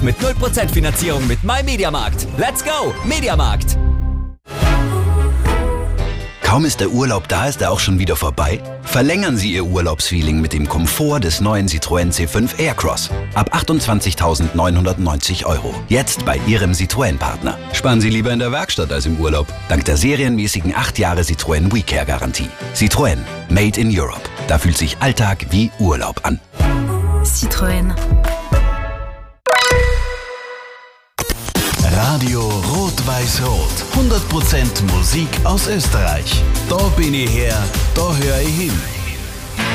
Mit 0% Finanzierung mit MyMediaMarkt. Let's go, Mediamarkt! Kaum ist der Urlaub da, ist er auch schon wieder vorbei? Verlängern Sie Ihr Urlaubsfeeling mit dem Komfort des neuen Citroën C5 Aircross. Ab 28.990 €. Jetzt bei Ihrem Citroën-Partner. Sparen Sie lieber in der Werkstatt als im Urlaub. Dank der serienmäßigen 8 Jahre Citroën WeCare-Garantie. Citroën. Made in Europe. Da fühlt sich Alltag wie Urlaub an. Citroën. Radio Rot-Weiß-Rot. 100% Musik aus Österreich. Da bin ich her, da höre ich hin.